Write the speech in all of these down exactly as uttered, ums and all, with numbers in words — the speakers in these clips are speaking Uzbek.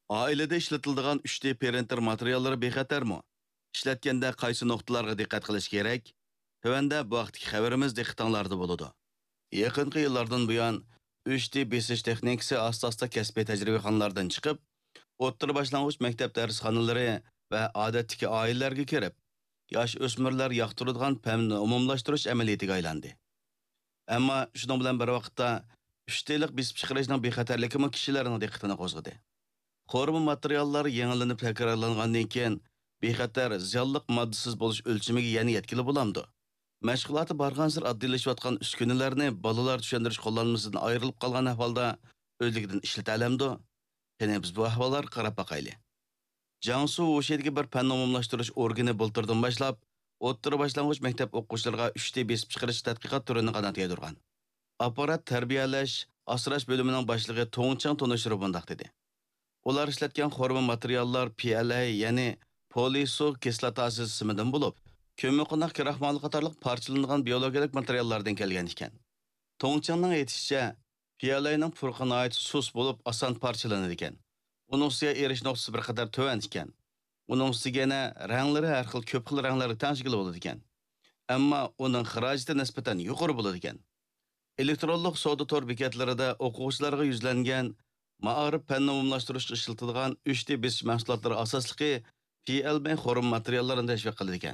Oilada ishlatiladigan uch D printer materiallari bexatarmi? Ishlatganda qaysi nuqtalarga diqqat qilish kerak? Tövəndə bu vaqtdagi xəbərimiz diqqətinizdə bo'ladi. Yaqinqi yillardan buyon uch D besish texnikasi asosida kasbiy tajribaxonalardan chiqib, o'rta boshlang'ich maktab darsxonalari va odatdagi oilalarga kirib, yosh o'smirlar yoqtiradigan fanni umumlashtirish amaliyatiga aylandi. Ammo shuning bilan bir vaqtda uch D'lik besib chiqarishning bexatarligi kishilarning diqqatini qo'zg'adi. Qorma materiallar yangilanib takrorlangandan keyin bexatar ziyonli moddasiz bo'lish o'lchamiga yana yetkili bo'lamdi. Mashg'uloti barg'ansir oddiylashayotgan uskunalarni bolalar tushuntirish qo'llanmasidan ayrilib qolgan ahvolda o'zligidan ishlata olamdi. Yana biz bu ahvollar qarab boqaylik. Jiangsu Wushidagi bir fan umumlashtirish organi bultirdan boshlab, o'rta boshlang'ich maktab o'quvchilariga uch D besib chiqarish tadqiqot turini qanot yaydirgan. Apparat tarbiyalash, asrash bo'limining boshlig'i Tongchang Tonishiro bundoq dedi. Ular ishlatgan xorma materiallar P L A, ya'ni poliso kislotasi ismidan bo'lib, ko'mir kraxmal qatorliq parchalangan biologik materiallardan kelgan ekan. Tongchangning aytishicha, P L A'ning purqina oid sus bo'lib oson parchalanadi ekan. Uning ustiga erish nuqtasi bir qadar to'van ekan. Uning ustiga yana ranglari har xil ko'p xil ranglarga tashkil bo'ladi ekan. Ammo uning xarajati nisbatan yuqori bo'ladi ekan. Elektronlik savdo tor bekatlarida o'quvchilarga yuzlangan ma'arif fanni umumlashtirishga ishlatilgan uch D besish mahsulotlari asosligi P L A xorma materiallarini tashviq qiladi ekan.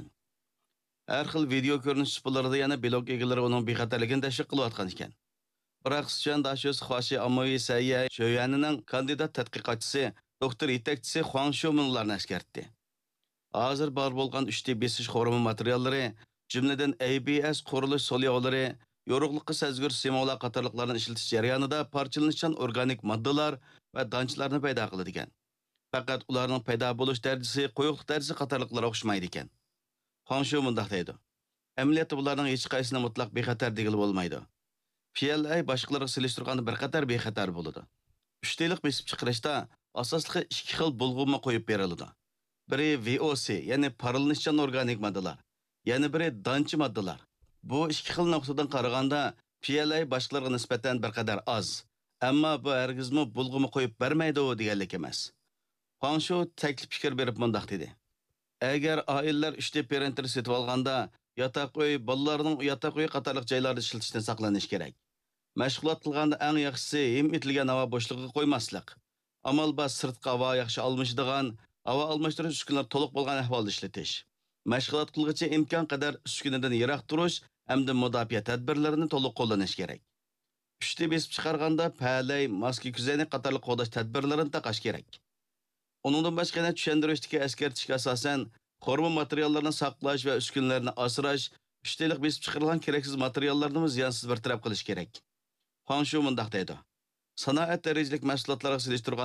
Har xil video ko'rinish supalarida yana blog egalari uning bexatarligini tashviq qilayotgan ekan. Biroq Sichuan Dashos Xashi Ammoyi Sayya Shoyanining kandidat tadqiqotchisi, doktor yetakchisi Huang Shumunlarni eskartdi. Hozir bor bo'lgan uch D besish xorma materiallari, jumladan A B S qurilish solyovlari, yorug'liqqa sezgir simvolar qatorliqlarni ishlatish jarayonida parchalanishchan organik moddalar va donchlarni paydo qiladi ekan. Faqat ularning paydo bo'lish darajasi, qo'yiqlik darajasi qatorliqlarga o'xshamaydi ekan. Hanshu mundaq deydi. Amaliyotda bularning hech qaysini mutlaq bexatar degili bo'lmaydi. P L A boshqalarga selishtirganda bir qator bexatar bo'ladi. uch D'lik besib chiqarishda asosli ikki xil bulg'uma qo'yib beriladi. Biri V O C, ya'ni parallanishchan organik moddalar, yana biri donchi moddalar. Bu ikki xil nuqtadan qaraganda P L A boshqalarga nisbatan bir qadar oz. Ammo bu hargizmi bulg'uma qo'yib bermaydi deganlik emas. Hanshu taklif fikr berib mundaq dedi. Agar oilalar uch D printer setib olganda, yotoq uy, bolalarning yotoq uy qatorliq joylarda ishlatishdan saqlanish kerak. Mashg'ulot qilganda eng yaxshisi him etilgan havo bo'shlig'iga qo'ymaslik. Amal bas sirtqa havo yaxshi almashadigan, havo almashtirish uskunalar to'liq bo'lgan ahvolda ishlatish. Mashg'ulot qilguncha imkon qadar uskunadan yiroq turish hamda mudofaa tadbirlarini to'liq qo'llanish kerak. uch D besib chiqarganda palay, maska kuzayni qatorliq qo'llash tadbirlarini taqash kerak. Onundan boshqa yana tushuntirishdagi askartishga asosan xorma materiallarni saqlash va uskunalarni asrash, uch D'lik besib chiqarilgan keraksiz materiallarni ziyonsiz bartaraf qilish kerak. Hanshu mundaq deydi. Sanoat darajalik mahsulotlarga selishtirgan